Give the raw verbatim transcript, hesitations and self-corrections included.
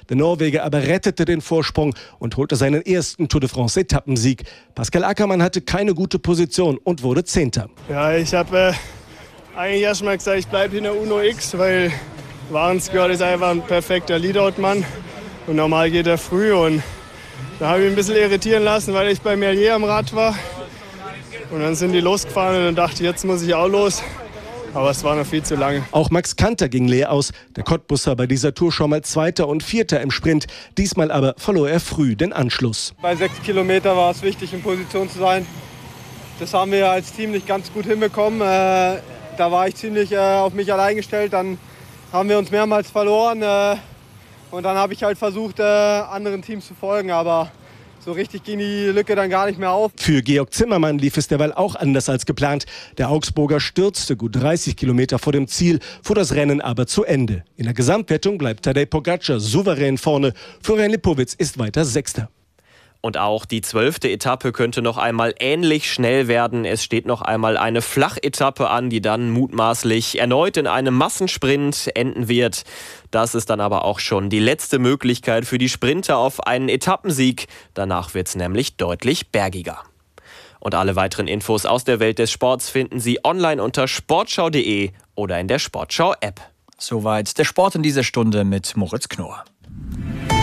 Der Norweger aber rettete den Vorsprung und holte seinen ersten Tour de France-Etappensieg. Pascal Ackermann hatte keine gute Position und wurde Zehnter. Ja, ich habe äh, eigentlich erst mal gesagt, ich bleibe hinter Uno X, weil Warensgard ist einfach ein perfekter Leadout-Mann. Und normal geht er früh. Und da habe ich mich ein bisschen irritieren lassen, weil ich bei Merlier am Rad war. Und dann sind die losgefahren und dann dachte ich, jetzt muss ich auch los. Aber es war noch viel zu lange. Auch Max Kanter ging leer aus. Der Cottbusser bei dieser Tour schon mal Zweiter und Vierter im Sprint. Diesmal aber verlor er früh den Anschluss. Bei sechs Kilometer war es wichtig, in Position zu sein. Das haben wir als Team nicht ganz gut hinbekommen. Äh, da war ich ziemlich äh, auf mich allein gestellt. Dann haben wir uns mehrmals verloren. Äh, und dann habe ich halt versucht, äh, anderen Teams zu folgen. Aber so richtig ging die Lücke dann gar nicht mehr auf. Für Georg Zimmermann lief es derweil auch anders als geplant. Der Augsburger stürzte gut dreißig Kilometer vor dem Ziel, fuhr das Rennen aber zu Ende. In der Gesamtwertung bleibt Tadej Pogačar souverän vorne. Florian Lipowitz ist weiter Sechster. Und auch die zwölfte Etappe könnte noch einmal ähnlich schnell werden. Es steht noch einmal eine Flachetappe an, die dann mutmaßlich erneut in einem Massensprint enden wird. Das ist dann aber auch schon die letzte Möglichkeit für die Sprinter auf einen Etappensieg. Danach wird es nämlich deutlich bergiger. Und alle weiteren Infos aus der Welt des Sports finden Sie online unter sportschau punkt de oder in der Sportschau-App. Soweit der Sport in dieser Stunde mit Moritz Knorr.